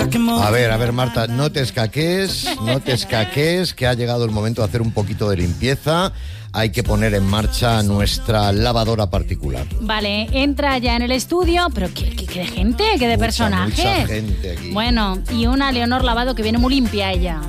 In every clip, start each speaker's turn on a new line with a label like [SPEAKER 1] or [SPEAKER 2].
[SPEAKER 1] A ver, Marta, no te escaques, que ha llegado el momento de hacer un poquito de limpieza. Hay que poner en marcha nuestra lavadora particular.
[SPEAKER 2] Vale, entra ya en el estudio, pero ¿qué de gente? ¿Qué de personajes?
[SPEAKER 1] Mucha gente aquí.
[SPEAKER 2] Bueno, y una Leonor Lavado que viene muy limpia ella.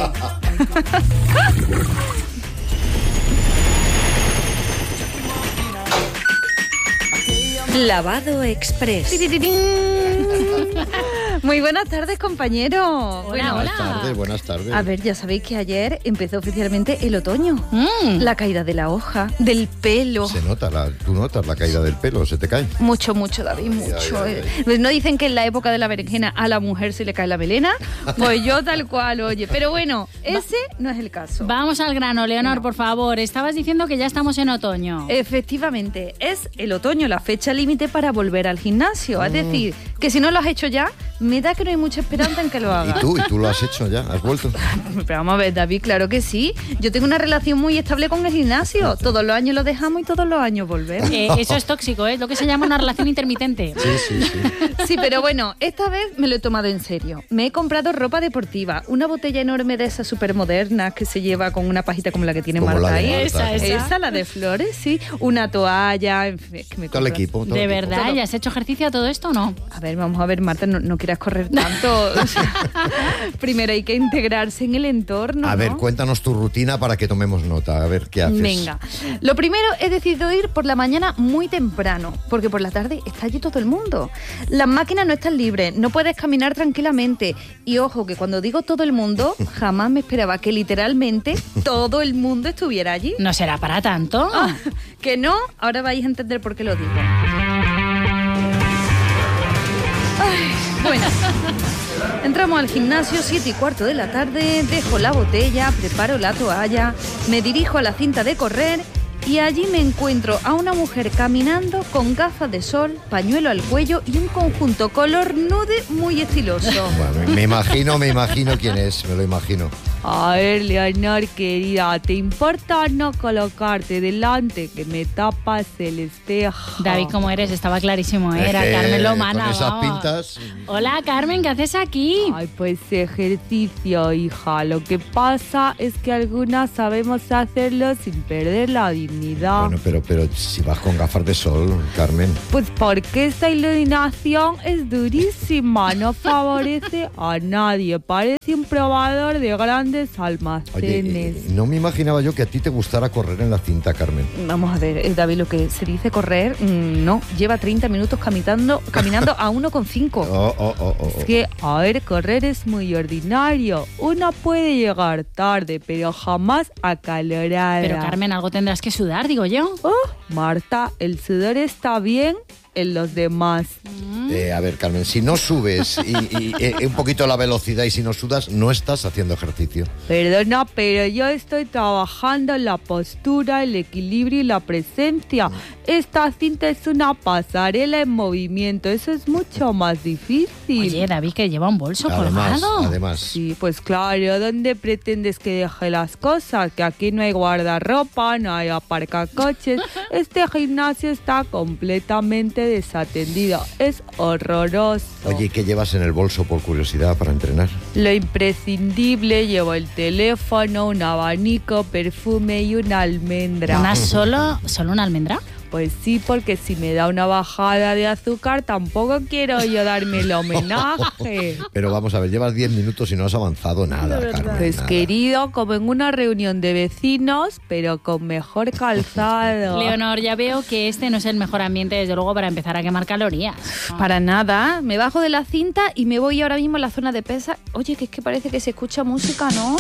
[SPEAKER 3] Lavado Express.
[SPEAKER 4] Muy buenas tardes, compañeros.
[SPEAKER 1] Buenas tardes.
[SPEAKER 4] A ver, ya sabéis que ayer empezó oficialmente el otoño. La caída de la hoja, del pelo.
[SPEAKER 1] Se nota, tú notas la caída del pelo, se te cae.
[SPEAKER 4] Mucho, David, mucho. Pues no dicen que en la época de la berenjena a la mujer se le cae la melena. Pues yo tal cual, oye. Pero bueno, ese no es el caso.
[SPEAKER 2] Vamos al grano, Leonor, por favor. Estabas diciendo que ya estamos en otoño.
[SPEAKER 4] Efectivamente, es el otoño la fecha límite para volver al gimnasio. Es decir, que si no lo has hecho ya, me da que no hay mucha esperanza en que lo hagas.
[SPEAKER 1] ¿Y tú lo has hecho ya? ¿Has vuelto?
[SPEAKER 4] Pero vamos a ver, David, claro que sí. Yo tengo una relación muy estable con el gimnasio. Todos los años lo dejamos y todos los años volvemos.
[SPEAKER 2] Eso es tóxico, ¿eh? Lo que se llama una relación intermitente.
[SPEAKER 1] Sí.
[SPEAKER 4] Sí, pero bueno, esta vez me lo he tomado en serio. Me he comprado ropa deportiva, una botella enorme de esas súper modernas que se lleva con una pajita como la que tiene
[SPEAKER 1] Como
[SPEAKER 4] Marta
[SPEAKER 1] la de
[SPEAKER 4] ahí.
[SPEAKER 1] Marta,
[SPEAKER 4] Esa, la de flores, sí. Una toalla, en fin, es que me
[SPEAKER 1] Todo el
[SPEAKER 4] compro-
[SPEAKER 1] equipo.
[SPEAKER 2] ¿De verdad? ¿Ya has hecho ejercicio a todo esto o no?
[SPEAKER 4] A ver, vamos a ver, Marta, no quieras correr tanto. Primero hay que integrarse en el entorno,
[SPEAKER 1] A ver,
[SPEAKER 4] ¿no?
[SPEAKER 1] cuéntanos tu rutina para que tomemos nota. A ver, ¿qué haces?
[SPEAKER 4] Venga, lo primero he decidido ir por la mañana muy temprano, porque por la tarde está allí todo el mundo. Las máquinas no están libres, no puedes caminar tranquilamente. Y ojo, que cuando digo todo el mundo, jamás me esperaba que literalmente todo el mundo estuviera allí.
[SPEAKER 2] ¿No será para tanto?
[SPEAKER 4] Que no, ahora vais a entender por qué lo digo. Bueno, entramos al gimnasio, 7:15 de la tarde, dejo la botella, preparo la toalla, me dirijo a la cinta de correr y allí me encuentro a una mujer caminando con gafas de sol, pañuelo al cuello y un conjunto color nude muy estiloso.
[SPEAKER 1] Bueno, me imagino quién es, me lo imagino.
[SPEAKER 4] A ver, Leonor, querida, ¿te importa no colocarte delante que me tapas el espejo?
[SPEAKER 2] David, ¿cómo eres? Estaba clarísimo, ¿eh? Era
[SPEAKER 1] Es que
[SPEAKER 2] Carmen Lomana.
[SPEAKER 1] con esas
[SPEAKER 2] vamos.
[SPEAKER 1] pintas.
[SPEAKER 2] Hola, Carmen, ¿qué haces aquí?
[SPEAKER 4] Ay, pues ejercicio, hija. Lo que pasa es que algunas sabemos hacerlo sin perder la dignidad.
[SPEAKER 1] Bueno, pero si vas con gafas de sol, Carmen.
[SPEAKER 4] Pues porque esta iluminación es durísima, no favorece a nadie. Parece un probador de grandes
[SPEAKER 1] Oye,
[SPEAKER 4] almacenes.
[SPEAKER 1] no me imaginaba yo que a ti te gustara correr en la cinta, Carmen.
[SPEAKER 4] Vamos a ver, David, lo que se dice correr, no, lleva 30 minutos caminando a 1,5. Es que, a ver, correr es muy ordinario. Uno puede llegar tarde, pero jamás acalorada.
[SPEAKER 2] Pero, Carmen, algo tendrás que sudar, digo yo.
[SPEAKER 4] Oh, Marta, el sudor está bien en los demás.
[SPEAKER 1] A ver, Carmen, si no subes y un poquito la velocidad y si no sudas, no estás haciendo ejercicio.
[SPEAKER 4] Perdona, pero yo estoy trabajando en la postura, el equilibrio y la presencia. Esta cinta es una pasarela en movimiento. Eso es mucho más difícil.
[SPEAKER 2] Oye, David, que lleva un bolso colgado.
[SPEAKER 1] Además.
[SPEAKER 4] Sí, pues claro, ¿dónde pretendes que deje las cosas? Que aquí no hay guardarropa, no hay aparcacoches. Este gimnasio está completamente desatendido. Es horroroso.
[SPEAKER 1] Oye, ¿y qué llevas en el bolso por curiosidad para entrenar?
[SPEAKER 4] Lo imprescindible, llevo el teléfono, un abanico, perfume y una almendra.
[SPEAKER 2] ¿Solo una almendra?
[SPEAKER 4] Pues sí, porque si me da una bajada de azúcar, tampoco quiero yo darme el homenaje.
[SPEAKER 1] Pero vamos a ver, llevas 10 minutos y no has avanzado nada, Carmen.
[SPEAKER 4] Pues
[SPEAKER 1] nada.
[SPEAKER 4] querido, como en una reunión de vecinos, pero con mejor calzado.
[SPEAKER 2] Leonor, ya veo que este no es el mejor ambiente, desde luego, para empezar a quemar calorías.
[SPEAKER 4] Para nada, me bajo de la cinta y me voy ahora mismo a la zona de pesas. Oye, que es que parece que se escucha música, ¿no?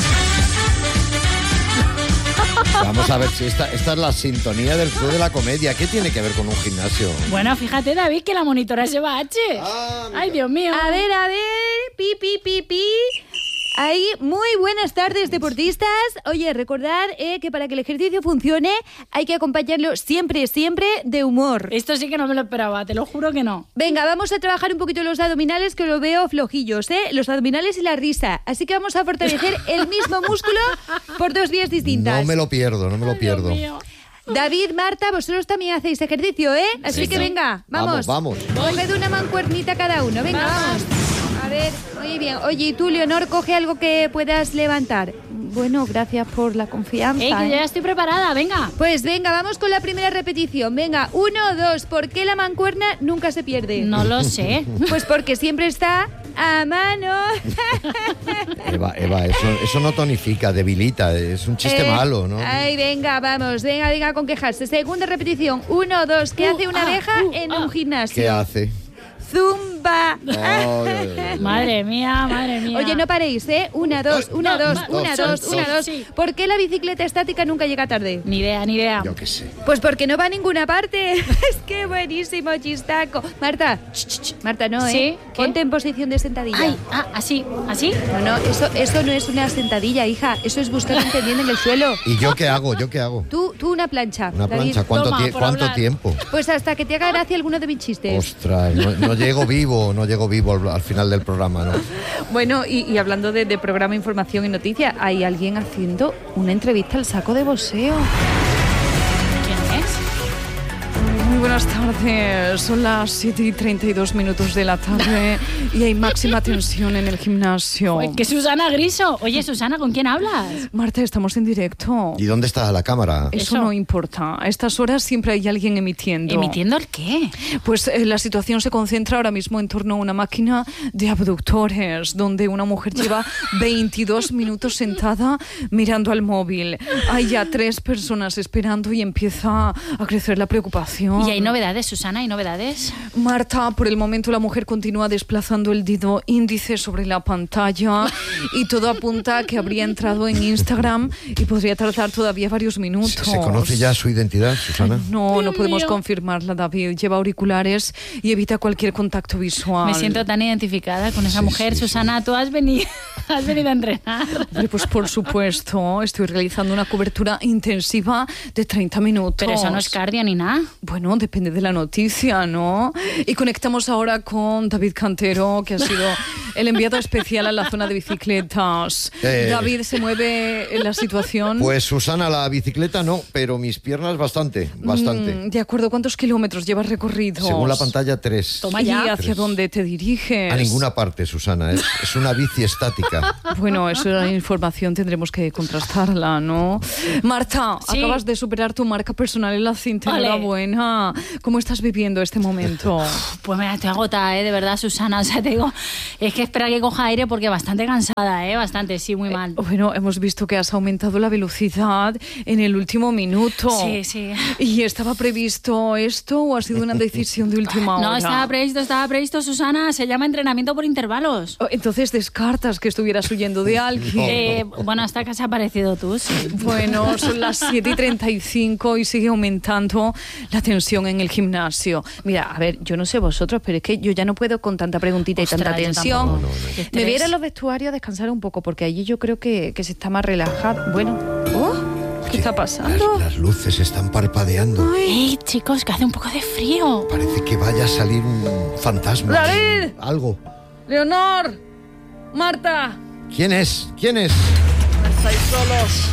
[SPEAKER 1] Vamos a ver si esta es la sintonía del Club de la Comedia. ¿Qué tiene que ver con un gimnasio?
[SPEAKER 2] Bueno, fíjate, David, que la monitora lleva H. Ay, Dios mío.
[SPEAKER 4] A ver, pi. Ahí, muy buenas tardes, deportistas. Oye, recordad que para que el ejercicio funcione hay que acompañarlo siempre de humor.
[SPEAKER 2] Esto sí que no me lo esperaba, te lo juro que no.
[SPEAKER 4] Venga, vamos a trabajar un poquito los abdominales, que lo veo flojillos, ¿eh? Los abdominales y la risa. Así que vamos a fortalecer el mismo músculo por 2 vías distintas.
[SPEAKER 1] No me lo pierdo.
[SPEAKER 2] Dios mío.
[SPEAKER 4] David, Marta, vosotros también hacéis ejercicio, ¿eh? Así
[SPEAKER 1] Venga.
[SPEAKER 4] que venga, vamos.
[SPEAKER 1] Vamos.
[SPEAKER 4] Coged una mancuernita cada uno. Venga, vamos. A ver. Muy bien. Oye, ¿y tú, Leonor, coge algo que puedas levantar? Bueno, gracias por la confianza.
[SPEAKER 2] Que yo ya estoy preparada, venga.
[SPEAKER 4] Pues venga, vamos con la primera repetición. Venga, 1, 2. ¿Por qué la mancuerna nunca se pierde?
[SPEAKER 2] No lo sé.
[SPEAKER 4] Pues porque siempre está a mano.
[SPEAKER 1] Eva, eso no tonifica, debilita, es un chiste malo, ¿no?
[SPEAKER 4] Ay, venga, vamos, venga con quejarse. Segunda repetición, 1, 2. ¿Qué hace una abeja en un gimnasio?
[SPEAKER 1] ¿Qué hace?
[SPEAKER 4] Zumba.
[SPEAKER 2] Madre mía.
[SPEAKER 4] Oye, no paréis, ¿eh? 1, 2, 1, 2, 1, 2, 1, 2.
[SPEAKER 2] Sí.
[SPEAKER 4] ¿Por qué la bicicleta estática nunca llega tarde?
[SPEAKER 2] Ni idea.
[SPEAKER 1] Yo qué sé.
[SPEAKER 4] Pues porque no va a ninguna parte. Es que buenísimo chistaco. Marta, Marta, no, ¿eh?
[SPEAKER 2] ¿Sí? ¿Qué?
[SPEAKER 4] Ponte en posición de sentadilla.
[SPEAKER 2] Ay, así.
[SPEAKER 4] No, eso no es una sentadilla, hija. Eso es buscar entendiendo en el suelo.
[SPEAKER 1] ¿Y yo qué hago?
[SPEAKER 4] Tú una plancha.
[SPEAKER 1] Una
[SPEAKER 4] David.
[SPEAKER 1] plancha, ¿cuánto
[SPEAKER 2] hablar.
[SPEAKER 1] tiempo?
[SPEAKER 4] Pues hasta que te haga gracia alguno de mis chistes.
[SPEAKER 1] Ostras, no llego vivo al final del programa, ¿no?
[SPEAKER 4] Bueno, y hablando de programa Información y Noticias, hay alguien haciendo una entrevista al saco de boxeo.
[SPEAKER 2] ¿Quién es?
[SPEAKER 5] Muy buenas tardes, son las 7:32 de la tarde y hay máxima tensión en el gimnasio.
[SPEAKER 2] Pues que Susana Griso. Oye, Susana, ¿con quién hablas?
[SPEAKER 5] Marta, estamos en directo.
[SPEAKER 1] ¿Y dónde está la cámara?
[SPEAKER 5] Eso
[SPEAKER 2] Eso.
[SPEAKER 5] no importa, a estas horas siempre hay alguien emitiendo.
[SPEAKER 2] ¿Emitiendo el qué?
[SPEAKER 5] Pues la situación se concentra ahora mismo en torno a una máquina de abductores, donde una mujer lleva 22 minutos sentada mirando al móvil. Hay ya 3 personas esperando y empieza a crecer la preocupación.
[SPEAKER 2] ¿Y hay novedades, Susana? ¿Hay novedades?
[SPEAKER 5] Marta, por el momento la mujer continúa desplazando el dedo índice sobre la pantalla y todo apunta a que habría entrado en Instagram y podría tardar todavía varios minutos.
[SPEAKER 1] ¿Se conoce ya su identidad, Susana?
[SPEAKER 5] No
[SPEAKER 2] Dios
[SPEAKER 5] podemos
[SPEAKER 2] mío.
[SPEAKER 5] confirmarla, David. Lleva auriculares y evita cualquier contacto visual.
[SPEAKER 2] Me siento tan identificada con esa
[SPEAKER 1] Sí,
[SPEAKER 2] mujer.
[SPEAKER 1] sí,
[SPEAKER 2] Susana, tú has venido a entrenar.
[SPEAKER 5] Hombre, pues por supuesto, estoy realizando una cobertura intensiva de 30 minutos.
[SPEAKER 2] Pero eso no es cardio ni nada.
[SPEAKER 5] Bueno, depende de la noticia, ¿no? Y conectamos ahora con David Cantero, que ha sido el enviado especial a la zona de bicicletas. David, ¿se mueve en la situación?
[SPEAKER 1] Pues Susana, la bicicleta no, pero mis piernas bastante.
[SPEAKER 5] De acuerdo, ¿cuántos kilómetros llevas recorridos?
[SPEAKER 1] Según la pantalla, 3.
[SPEAKER 2] Toma
[SPEAKER 5] ¿Y
[SPEAKER 2] ya.
[SPEAKER 5] hacia dónde te diriges?
[SPEAKER 1] A ninguna parte, Susana. Es una bici estática.
[SPEAKER 5] Bueno, eso es la información, tendremos que contrastarla, ¿no? Marta,
[SPEAKER 2] Sí.
[SPEAKER 5] acabas de superar tu marca personal en la cinta.
[SPEAKER 2] Ole.
[SPEAKER 5] Enhorabuena. ¿Cómo estás viviendo este momento?
[SPEAKER 2] Pues mira, estoy agotada, de verdad, Susana. O sea, te digo, es que espera que coja aire porque bastante cansada, bastante, sí, muy mal.
[SPEAKER 5] Bueno, hemos visto que has aumentado la velocidad en el último minuto.
[SPEAKER 2] Sí.
[SPEAKER 5] ¿Y estaba previsto esto o ha sido una decisión de última hora?
[SPEAKER 2] No, estaba previsto, Susana. Se llama entrenamiento por intervalos.
[SPEAKER 5] Entonces descartas que estuvieras huyendo de alguien.
[SPEAKER 2] Bueno, hasta que has aparecido tú, sí.
[SPEAKER 5] Bueno, son las 7:35 y sigue aumentando la tensión en el gimnasio. Mira, a ver, yo no sé vosotros, pero es que yo ya no puedo con tanta preguntita
[SPEAKER 2] Ostras,
[SPEAKER 5] y tanta
[SPEAKER 2] yo
[SPEAKER 5] tensión.
[SPEAKER 2] tampoco.
[SPEAKER 5] Me
[SPEAKER 2] Qué
[SPEAKER 5] voy a ir
[SPEAKER 2] estrés.
[SPEAKER 5] a los vestuarios a descansar un poco, porque allí yo creo que se está más relajado. Bueno, ¿qué está pasando?
[SPEAKER 1] Las luces están parpadeando.
[SPEAKER 2] Chicos, que hace un poco de frío.
[SPEAKER 1] Parece que vaya a salir un fantasma.
[SPEAKER 5] ¡David!
[SPEAKER 1] Algo.
[SPEAKER 5] Leonor, Marta,
[SPEAKER 1] ¿Quién es?
[SPEAKER 5] estáis solos.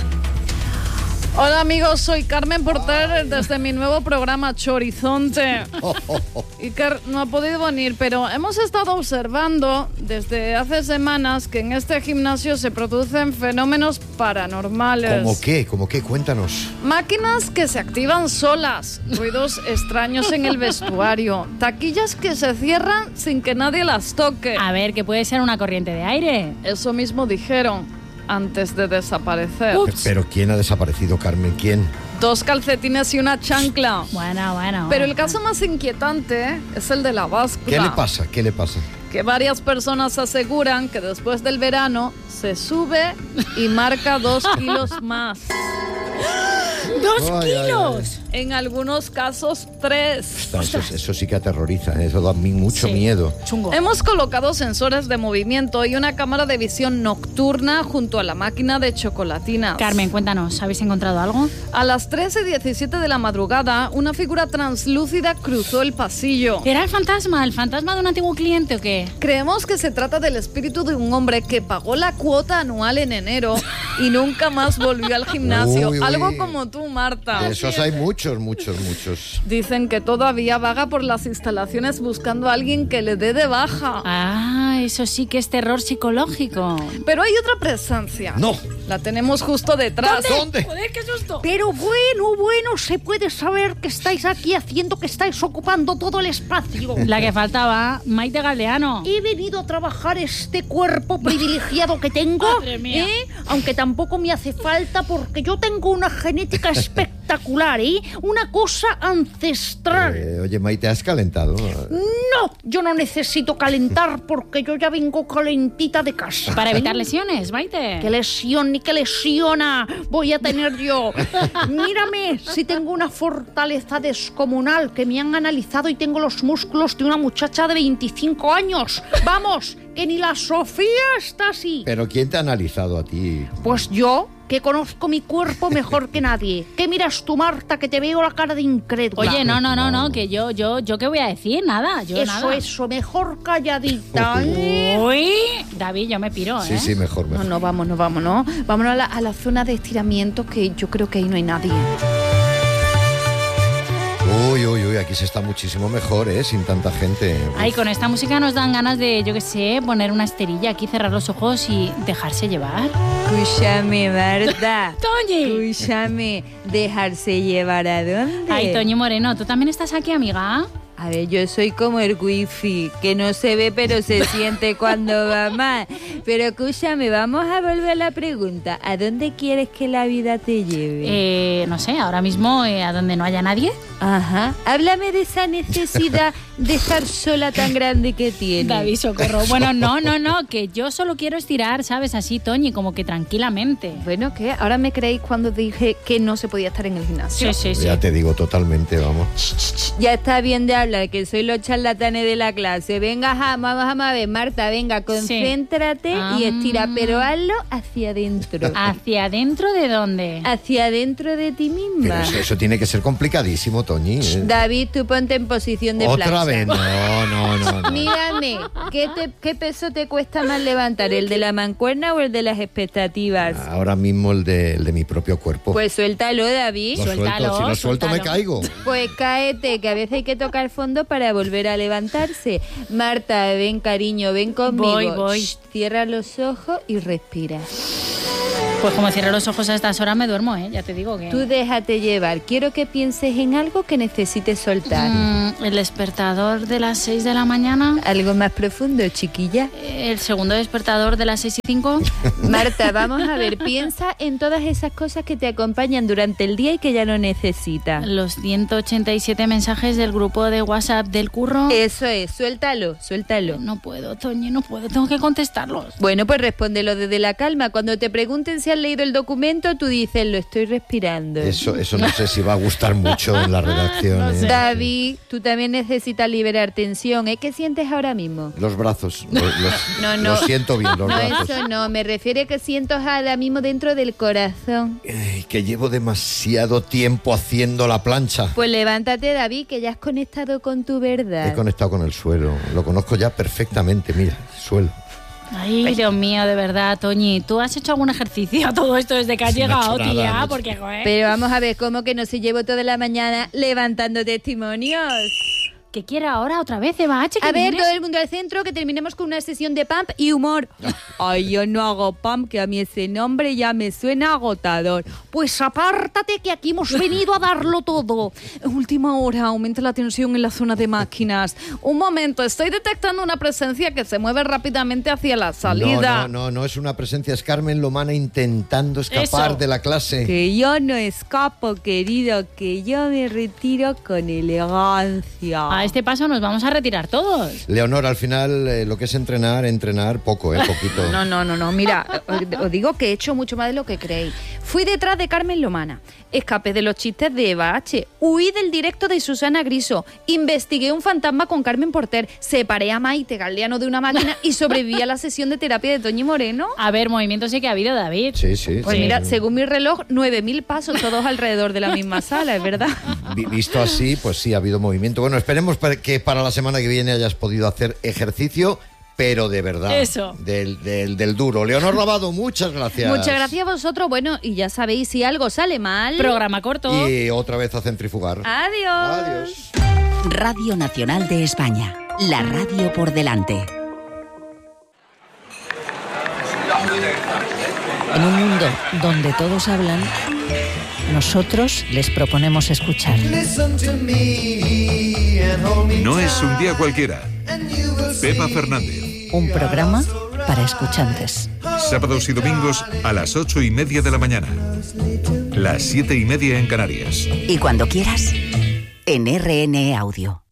[SPEAKER 5] Hola amigos, soy Carmen Porter desde mi nuevo programa Chorizonte. Iker no ha podido venir, pero hemos estado observando desde hace semanas que en este gimnasio se producen fenómenos paranormales.
[SPEAKER 1] ¿Cómo qué? Cuéntanos.
[SPEAKER 5] Máquinas que se activan solas, ruidos extraños en el vestuario, taquillas que se cierran sin que nadie las toque.
[SPEAKER 2] A ver, que puede ser una corriente de aire.
[SPEAKER 5] Eso mismo dijeron antes de desaparecer.
[SPEAKER 2] Ups.
[SPEAKER 1] Pero ¿quién ha desaparecido, Carmen? ¿Quién?
[SPEAKER 5] 2 calcetines y una chancla.
[SPEAKER 2] Bueno.
[SPEAKER 5] Pero el caso más inquietante es el de la báscula.
[SPEAKER 1] ¿Qué le pasa?
[SPEAKER 5] Que varias personas aseguran que después del verano se sube y marca 2 kilos más.
[SPEAKER 2] ¡2
[SPEAKER 1] Ay,
[SPEAKER 2] kilos!
[SPEAKER 5] En algunos casos 3.
[SPEAKER 1] Eso sí que aterroriza, eso da a mí mucho
[SPEAKER 2] Sí.
[SPEAKER 1] miedo.
[SPEAKER 2] Chungo.
[SPEAKER 5] Hemos colocado sensores de movimiento y una cámara de visión nocturna junto a la máquina de chocolatinas.
[SPEAKER 2] Carmen, cuéntanos, ¿habéis encontrado algo?
[SPEAKER 5] A las 13:17 de la madrugada, una figura translúcida cruzó el pasillo.
[SPEAKER 2] ¿Era el fantasma de un antiguo cliente o qué?
[SPEAKER 5] Creemos que se trata del espíritu de un hombre que pagó la cuota anual en enero y nunca más volvió al gimnasio.
[SPEAKER 1] Uy.
[SPEAKER 5] Algo como tú, Marta.
[SPEAKER 1] De esos hay muchos. Muchos.
[SPEAKER 5] Dicen que todavía vaga por las instalaciones buscando a alguien que le dé de baja.
[SPEAKER 2] Ah, eso sí que es terror psicológico.
[SPEAKER 5] Pero hay otra presencia.
[SPEAKER 1] No.
[SPEAKER 5] La tenemos justo detrás.
[SPEAKER 1] ¿Dónde?
[SPEAKER 2] Joder, qué susto.
[SPEAKER 6] Pero bueno, se puede saber que estáis aquí haciendo, que estáis ocupando todo el espacio.
[SPEAKER 2] La que faltaba, Maite Galdeano.
[SPEAKER 6] He venido a trabajar este cuerpo privilegiado que tengo,
[SPEAKER 2] Madre mía.
[SPEAKER 6] aunque tampoco me hace falta porque yo tengo una genética espectacular, una cosa ancestral.
[SPEAKER 1] Oye, Maite, ¿has calentado?
[SPEAKER 6] No, yo no necesito calentar porque yo ya vengo calentita de casa.
[SPEAKER 2] Para evitar lesiones, Maite.
[SPEAKER 6] ¿Qué lesión ni qué lesiona voy a tener yo? Mírame, si tengo una fortaleza descomunal, que me han analizado y tengo los músculos de una muchacha de 25 años. Vamos, que ni la Sofía está así.
[SPEAKER 1] ¿Pero quién te ha analizado a ti?
[SPEAKER 6] Pues yo, que conozco mi cuerpo mejor que nadie. ¿Qué miras tú, Marta, que te veo la cara de incrédula?
[SPEAKER 2] Oye, no, que yo qué voy a decir, nada, yo nada.
[SPEAKER 6] Eso, mejor calladita.
[SPEAKER 2] Uy, David, yo me piro, ¿eh?
[SPEAKER 1] Sí, mejor.
[SPEAKER 5] No, vámonos. Vámonos a la zona de estiramiento, que yo creo que ahí no hay nadie.
[SPEAKER 1] Uy, aquí se está muchísimo mejor, sin tanta gente.
[SPEAKER 2] Ay, con esta música nos dan ganas de, yo qué sé, poner una esterilla aquí, cerrar los ojos y dejarse llevar.
[SPEAKER 7] Escúchame, Marta.
[SPEAKER 2] Toñi.
[SPEAKER 7] Escúchame, ¿dejarse llevar a dónde?
[SPEAKER 2] Ay, Toñi Moreno, ¿tú también estás aquí, amiga?
[SPEAKER 7] A ver, yo soy como el wifi, que no se ve pero se siente cuando va mal. Pero escúchame, vamos a volver a la pregunta. ¿A dónde quieres que la vida te lleve?
[SPEAKER 2] No sé, ahora mismo a donde no haya nadie.
[SPEAKER 7] Ajá. Háblame de esa necesidad de estar sola tan grande que tienes.
[SPEAKER 2] David, socorro. Bueno, no, que yo solo quiero estirar, ¿sabes? Así, Toñi, como que tranquilamente.
[SPEAKER 5] Bueno, ¿qué? ¿Ahora me creéis cuando dije que no se podía estar en el gimnasio?
[SPEAKER 2] Sí.
[SPEAKER 1] Ya te digo totalmente, vamos.
[SPEAKER 7] Ya está bien de hablar, que soy los charlatanes de la clase. Venga, vamos a ver, Marta, venga, concéntrate y estira, pero hazlo hacia adentro.
[SPEAKER 2] ¿Hacia adentro de dónde?
[SPEAKER 7] Hacia adentro de ti misma.
[SPEAKER 1] Pero eso tiene que ser complicadísimo, Toñi.
[SPEAKER 7] David, tú ponte en posición de
[SPEAKER 1] Otra
[SPEAKER 7] plancha.
[SPEAKER 1] vez, no.
[SPEAKER 7] Mírame, ¿qué peso te cuesta más levantar, el de la mancuerna o el de las expectativas?
[SPEAKER 1] Ahora mismo el de mi propio cuerpo.
[SPEAKER 7] Pues suéltalo, David.
[SPEAKER 1] Lo suelto, si lo suelto me caigo.
[SPEAKER 7] Pues cáete, que a veces hay que tocar fondo para volver a levantarse. Marta, ven, cariño, ven conmigo.
[SPEAKER 2] Voy.
[SPEAKER 7] Shh, cierra los ojos y respira.
[SPEAKER 2] Pues como cierro los ojos a estas horas me duermo, ya te digo que...
[SPEAKER 7] Tú déjate llevar. Quiero que pienses en algo que necesites soltar.
[SPEAKER 2] El despertador de las 6 de la mañana.
[SPEAKER 7] Algo más profundo, chiquilla.
[SPEAKER 2] El segundo despertador de las 6:05.
[SPEAKER 7] Marta, vamos a ver, piensa en todas esas cosas que te acompañan durante el día y que ya no necesitas.
[SPEAKER 2] Los 187 mensajes del grupo de WhatsApp del curro.
[SPEAKER 7] Eso es, suéltalo.
[SPEAKER 2] No puedo, Toñi, no puedo, tengo que contestarlos.
[SPEAKER 7] Bueno, pues respóndelo desde la calma. Cuando te pregunten si has leído el documento, tú dices, lo estoy respirando.
[SPEAKER 1] Eso no sé si va a gustar mucho en la redacción.
[SPEAKER 2] No sé.
[SPEAKER 7] David, tú también necesitas liberar tensión. ¿Qué sientes ahora mismo?
[SPEAKER 1] Los brazos.
[SPEAKER 7] No.
[SPEAKER 1] Lo siento bien, los
[SPEAKER 7] No,
[SPEAKER 1] brazos.
[SPEAKER 7] eso no. Me refiero a que siento ahora mismo dentro del corazón.
[SPEAKER 1] Que llevo demasiado tiempo haciendo la plancha.
[SPEAKER 7] Pues levántate, David, que ya has conectado con tu verdad.
[SPEAKER 1] He conectado con el suelo. Lo conozco ya perfectamente. Mira, suelo.
[SPEAKER 2] Ay, Dios mío, de verdad, Toñi, ¿tú has hecho algún ejercicio a todo esto desde que has
[SPEAKER 1] No he hecho
[SPEAKER 2] llegado,
[SPEAKER 1] nada,
[SPEAKER 2] tía?
[SPEAKER 1] no he hecho
[SPEAKER 2] Porque, joder,
[SPEAKER 7] Pero vamos a ver, ¿cómo que no se llevo toda la mañana levantando testimonios?
[SPEAKER 2] ¿qué quiere ahora otra vez, Eva H?
[SPEAKER 7] A ver, todo el mundo al centro, que terminemos con una sesión de pump y humor. Ay, yo no hago pump, que a mí ese nombre ya me suena agotador.
[SPEAKER 6] Pues apártate, que aquí hemos venido a darlo todo.
[SPEAKER 5] Última hora, aumenta la tensión en la zona de máquinas. Un momento, estoy detectando una presencia que se mueve rápidamente hacia la salida.
[SPEAKER 1] No es una presencia, es Carmen Lomana intentando escapar
[SPEAKER 2] Eso.
[SPEAKER 1] de la clase.
[SPEAKER 7] Que yo no escapo, querido, que yo me retiro con elegancia.
[SPEAKER 2] A este paso nos vamos a retirar todos.
[SPEAKER 1] Leonor, al final lo que es entrenar poco, poquito.
[SPEAKER 5] No, mira, os digo que he hecho mucho más de lo que creéis. Fui detrás de Carmen Lomana, escapé de los chistes de Eva H, huí del directo de Susana Griso, investigué un fantasma con Carmen Porter, separé a Maite Galdeano de una máquina y sobreviví a la sesión de terapia de Toñi Moreno.
[SPEAKER 2] A ver, movimiento sí que ha habido, David.
[SPEAKER 1] Sí.
[SPEAKER 5] Pues mira, según mi reloj, 9.000 pasos, todos alrededor de la misma sala, es verdad.
[SPEAKER 1] Visto así, pues sí, ha habido movimiento. Bueno, esperemos que para la semana que viene hayas podido hacer ejercicio pero de verdad.
[SPEAKER 2] Eso.
[SPEAKER 1] Del duro. Leonor Lavado, muchas gracias.
[SPEAKER 4] Muchas gracias a vosotros. Bueno, y ya sabéis, si algo sale mal...
[SPEAKER 2] Programa corto.
[SPEAKER 1] Y otra vez a centrifugar.
[SPEAKER 4] Adiós.
[SPEAKER 1] Adiós.
[SPEAKER 3] Radio Nacional de España. La radio por delante.
[SPEAKER 8] En un mundo donde todos hablan, nosotros les proponemos escuchar.
[SPEAKER 9] No es un día cualquiera. Pepa Fernández.
[SPEAKER 8] Un programa para escuchantes.
[SPEAKER 9] Sábados y domingos a las 8:30 de la mañana. Las 7:30 en Canarias.
[SPEAKER 3] Y cuando quieras, en RN Audio.